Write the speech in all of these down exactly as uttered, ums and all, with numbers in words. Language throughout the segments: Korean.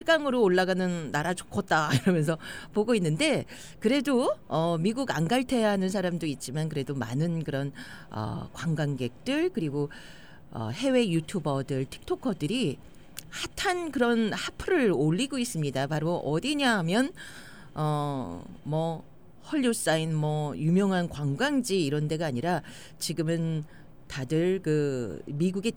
강으로 올라가는 나라 좋겠다 이러면서 보고 있는데 그래도 어, 미국 안 갈퇴하는 사람도 있지만 그래도 많은 그런 어, 관광객들 그리고 어, 해외 유튜버들, 틱토커들이 핫한 그런 하프를 올리고 있습니다. 바로 어디냐 하면 어, 뭐 헐리우드사인 뭐 유명한 관광지 이런 데가 아니라 지금은 다들 그 미국의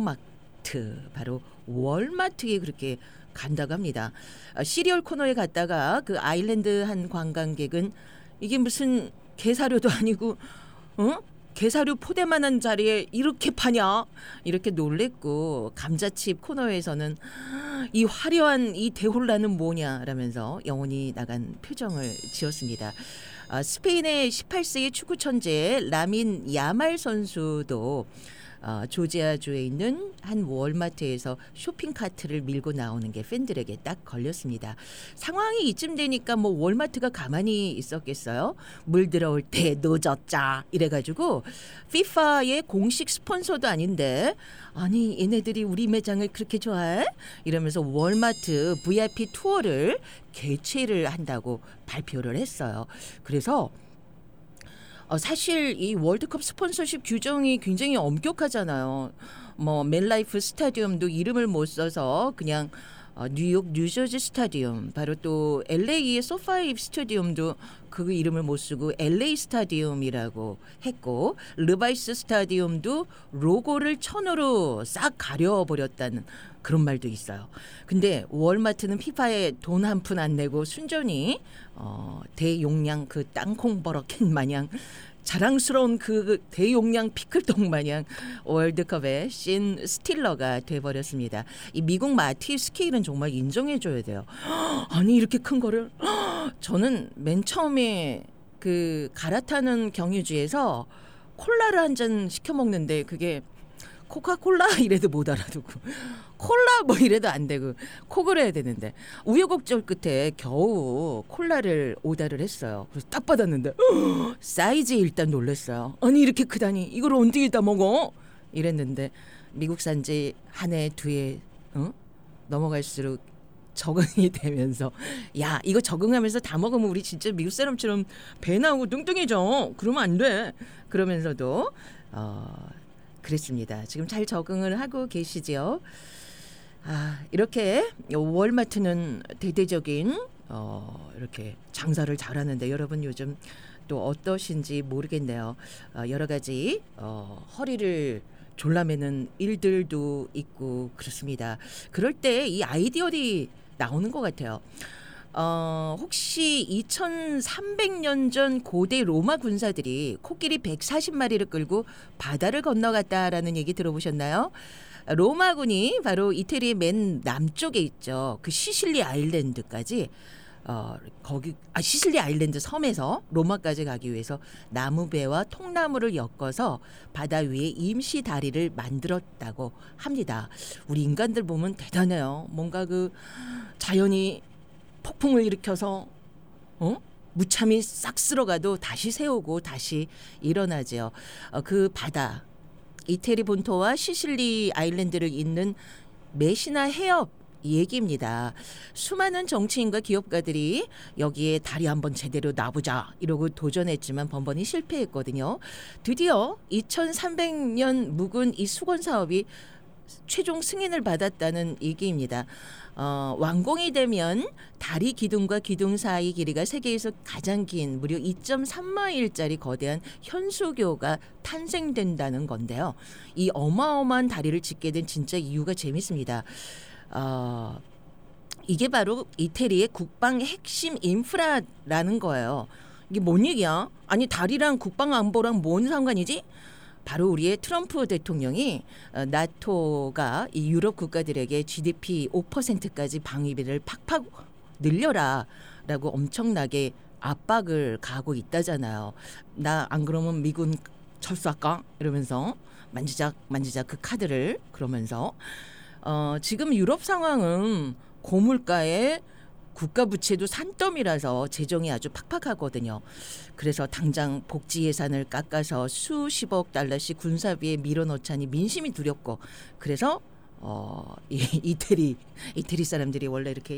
대형마트 바로 월마트에 그렇게 간다고 합니다. 아, 시리얼 코너에 갔다가 그 아일랜드 한 관광객은 이게 무슨 게사료도 아니고 어? 게사료 포대만한 자리에 이렇게 파냐 이렇게 놀랬고 감자칩 코너에서는 이 화려한 이 대혼란은 뭐냐라면서 영혼이 나간 표정을 지었습니다. 아, 스페인의 십팔 세의 축구 천재 라민 야말 선수도 어, 조지아주에 있는 한 월마트에서 쇼핑카트를 밀고 나오는 게 팬들에게 딱 걸렸습니다. 상황이 이쯤 되니까 뭐 월마트가 가만히 있었겠어요? 물 들어올 때 늦었자 이래가지고 피파의 공식 스폰서도 아닌데 아니 얘네들이 우리 매장을 그렇게 좋아해? 이러면서 월마트 브이아이피 투어를 개최를 한다고 발표를 했어요. 그래서 어, 사실 이 월드컵 스폰서십 규정이 굉장히 엄격하잖아요. 뭐 멜라이프 스타디움도 이름을 못 써서 그냥 어, 뉴욕 뉴저지 스타디움, 바로 또 엘에이의 소파이 스타디움도 그 이름을 못 쓰고 엘에이 스타디움이라고 했고, 르바이스 스타디움도 로고를 천으로 싹 가려버렸다는 그런 말도 있어요. 근데 월마트는 피파에 돈 한 푼 안 내고 순전히 어, 대용량 그 땅콩 버럭캔 마냥 자랑스러운 그 대용량 피클떡 마냥 월드컵의 신 스틸러가 돼버렸습니다. 이 미국 마트의 스케일은 정말 인정해줘야 돼요. 아니 이렇게 큰 거를 저는 맨 처음에 그 갈아타는 경유지에서 콜라를 한 잔 시켜 먹는데 그게 코카콜라 이래도 못 알아듣고 콜라 뭐 이래도 안 되고 콕을 해야 되는데 우여곡절 끝에 겨우 콜라를 오다를 했어요. 그래서 딱 받았는데 사이즈에 일단 놀랐어요. 아니 이렇게 크다니 이걸 어떻게 다 먹어? 이랬는데 미국산지 한 해 두 해 어? 넘어갈수록 적응이 되면서 야 이거 적응하면서 다 먹으면 우리 진짜 미국 사람처럼 배 나오고 뚱뚱해져. 그러면 안 돼. 그러면서도 어 그랬습니다. 지금 잘 적응을 하고 계시지요. 아, 이렇게 월마트는 대대적인 어, 이렇게 장사를 잘하는데 여러분 요즘 또 어떠신지 모르겠네요. 어, 여러 가지 어, 허리를 졸라매는 일들도 있고 그렇습니다. 그럴 때 이 아이디어들이 나오는 것 같아요. 어, 혹시 이천삼백 년 전 고대 로마 군사들이 코끼리 백사십 마리를 끌고 바다를 건너갔다라는 얘기 들어보셨나요? 로마군이 바로 이태리의 맨 남쪽에 있죠. 그 시실리 아일랜드까지 어, 거기 아, 시실리 아일랜드 섬에서 로마까지 가기 위해서 나무배와 통나무를 엮어서 바다 위에 임시 다리를 만들었다고 합니다. 우리 인간들 보면 대단해요. 뭔가 그 자연이 폭풍을 일으켜서 어? 무참히 싹 쓸어가도 다시 세우고 다시 일어나죠. 어, 그 바다 이태리 본토와 시실리 아일랜드를 잇는 메시나 해협 얘기입니다. 수많은 정치인과 기업가들이 여기에 다리 한번 제대로 놔보자 이러고 도전했지만 번번이 실패했거든요. 드디어 이천삼백 년 묵은 이 수건 사업이 최종 승인을 받았다는 얘기입니다. 어, 완공이 되면 다리 기둥과 기둥 사이 길이가 세계에서 가장 긴 무려 이 점 삼 마일짜리 거대한 현수교가 탄생된다는 건데요. 이 어마어마한 다리를 짓게 된 진짜 이유가 재밌습니다. 어, 이게 바로 이태리의 국방 핵심 인프라라는 거예요. 이게 뭔 얘기야? 아니 다리랑 국방 안보랑 뭔 상관이지? 바로 우리의 트럼프 대통령이 나토가 이 유럽 국가들에게 지디피 오 퍼센트까지 방위비를 팍팍 늘려라라고 엄청나게 압박을 가하고 있다잖아요. 나 안 그러면 미군 철수할까? 이러면서 만지작 만지작 그 카드를 그러면서 어, 지금 유럽 상황은 고물가에 국가 부채도 산더미라서 재정이 아주 팍팍하거든요. 그래서 당장 복지 예산을 깎아서 수십억 달러씩 군사비에 밀어넣자니 민심이 두렵고 그래서 어, 이, 이태리 이태리 사람들이 원래 이렇게